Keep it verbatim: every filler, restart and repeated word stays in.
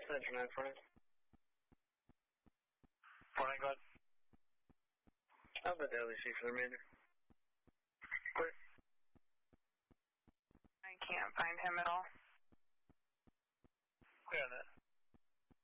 Central nine front. Morning, go ahead. I'll bet the L E C for the remainder. Clear. I can't find him at all. Clear on that.